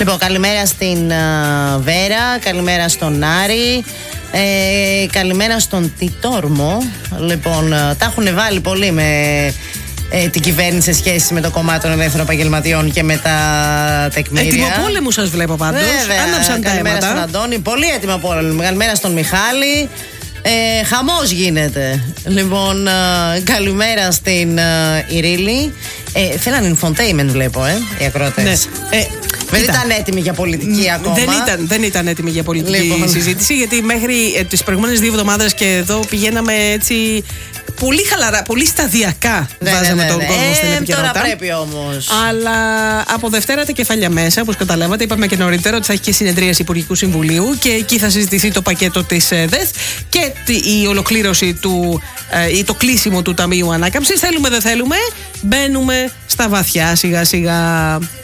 Λοιπόν, καλημέρα στην Βέρα, καλημέρα στον Άρη, καλημέρα στον Τιτόρμο. Λοιπόν, τα έχουν βάλει πολύ με την κυβέρνηση σε σχέση με το κομμάτι των ελεύθερων επαγγελματιών και με τα τεκμήρια. Ετοιμοπόλεμου σας βλέπω πάντως. Άναψαν τα αίματα. Καλημέρα στον Αντώνη, πολύ έτοιμα πόλεμο. Καλημέρα στον Μιχάλη. Χαμός γίνεται. Λοιπόν, καλημέρα στην Ηρίλη. Θέλαν infotainment, βλέπω, οι ακροατές. Ναι. Δεν ήταν έτοιμοι για πολιτική ακόμα. Δεν ήταν έτοιμοι για πολιτική συζήτηση, γιατί μέχρι τις προηγούμενες 2 εβδομάδες και εδώ πηγαίναμε έτσι πολύ χαλαρά, πολύ σταδιακά βάζαμε τον κόσμο στην επικαιρότητα. Τώρα πρέπει όμως. Αλλά από Δευτέρα τα κεφάλια μέσα, όπως καταλάβατε, είπαμε και νωρίτερα ότι θα έχει και συνεδρίαση Υπουργικού Συμβουλίου και εκεί θα συζητηθεί το πακέτο της ΔΕΘ και η ολοκλήρωση ή το κλείσιμο του Ταμείου Ανάκαμψης. Θέλουμε, δεν θέλουμε, μπαίνουμε στα βαθιά σιγά σιγά.